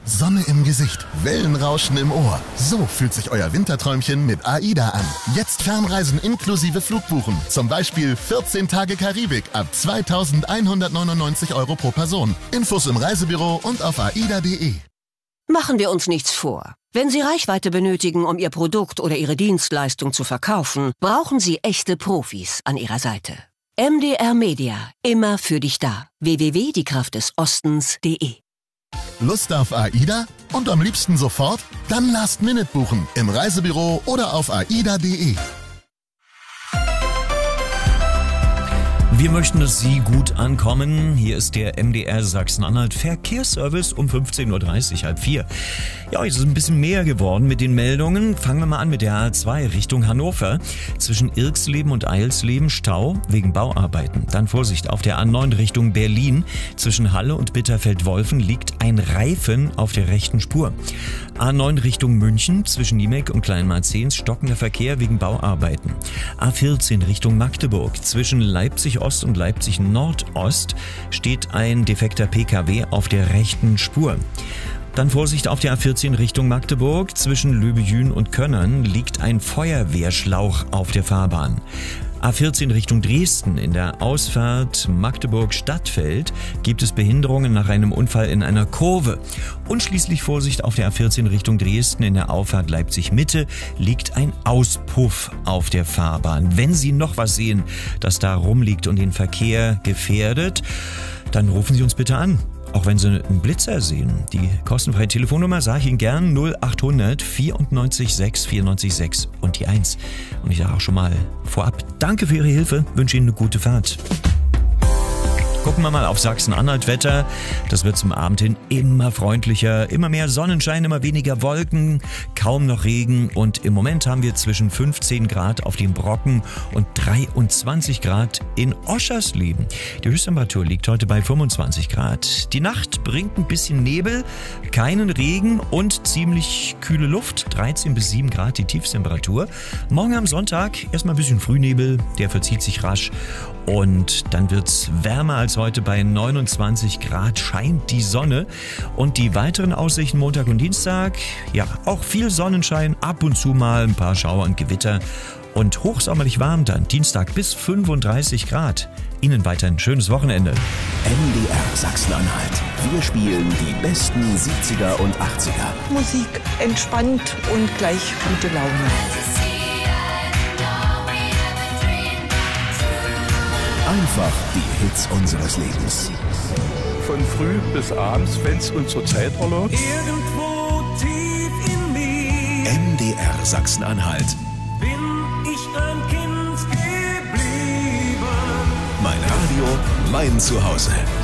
Sonne im Gesicht, Wellenrauschen im Ohr. So fühlt sich euer Winterträumchen mit AIDA an. Jetzt Fernreisen inklusive Flugbuchen. Zum Beispiel 14 Tage Karibik ab 2.199 € pro Person. Infos im Reisebüro und auf aida.de. Machen wir uns nichts vor. Wenn Sie Reichweite benötigen, um Ihr Produkt oder Ihre Dienstleistung zu verkaufen, brauchen Sie echte Profis an Ihrer Seite. MDR Media, immer für dich da. www.diekraftdesostens.de. Lust auf AIDA? Und am liebsten sofort? Dann Last Minute buchen im Reisebüro oder auf aida.de. Wir möchten, dass Sie gut ankommen. Hier ist der MDR Sachsen-Anhalt Verkehrsservice um 15.30 Uhr, halb 4. Ja, es ist ein bisschen mehr geworden mit den Meldungen. Fangen wir mal an mit der A2 Richtung Hannover. Zwischen Irxleben und Eilsleben Stau wegen Bauarbeiten. Dann Vorsicht auf der A9 Richtung Berlin. Zwischen Halle und Bitterfeld-Wolfen liegt ein Reifen auf der rechten Spur. A9 Richtung München. Zwischen Niemek und Kleinmarzens stockender Verkehr wegen Bauarbeiten. A14 Richtung Magdeburg. Zwischen Leipzig Ost und Leipzig Nordost steht ein defekter PKW auf der rechten Spur. Dann Vorsicht auf der A14 Richtung Magdeburg. Zwischen Löbejün und Könnern liegt ein Feuerwehrschlauch auf der Fahrbahn. A14 Richtung Dresden in der Ausfahrt Magdeburg-Stadtfeld gibt es Behinderungen nach einem Unfall in einer Kurve. Und schließlich Vorsicht auf der A14 Richtung Dresden in der Auffahrt Leipzig-Mitte liegt ein Auspuff auf der Fahrbahn. Wenn Sie noch was sehen, das da rumliegt und den Verkehr gefährdet, dann rufen Sie uns bitte an. Auch wenn Sie einen Blitzer sehen. Die kostenfreie Telefonnummer sage ich Ihnen gern 0800 94 6 94 6 und die 1. Und ich sage auch schon mal vorab, danke für Ihre Hilfe, wünsche Ihnen eine gute Fahrt. Gucken wir mal auf Sachsen-Anhalt-Wetter. Das wird zum Abend hin immer freundlicher, immer mehr Sonnenschein, immer weniger Wolken, kaum noch Regen und im Moment haben wir zwischen 15 Grad auf dem Brocken und 23 Grad in Oschersleben. Die Höchsttemperatur liegt heute bei 25 Grad. Die Nacht bringt ein bisschen Nebel, keinen Regen und ziemlich kühle Luft, 13 bis 7 Grad die Tiefstemperatur. Morgen am Sonntag erstmal ein bisschen Frühnebel, der verzieht sich rasch und dann wird's wärmer als heute bei 29 Grad, scheint die Sonne. Und die weiteren Aussichten Montag und Dienstag, ja, auch viel Sonnenschein, ab und zu mal ein paar Schauer und Gewitter. Und hochsommerlich warm dann, Dienstag bis 35 Grad. Ihnen weiter ein schönes Wochenende. MDR Sachsen-Anhalt. Wir spielen die besten 70er und 80er. Musik entspannt und gleich gute Laune. Einfach die Hits unseres Lebens. Von früh bis abends, wenn es unsere Zeit erlaubt. Irgendwo tief in mir MDR Sachsen-Anhalt. bin ich ein Kind geblieben. Mein Radio, mein Zuhause.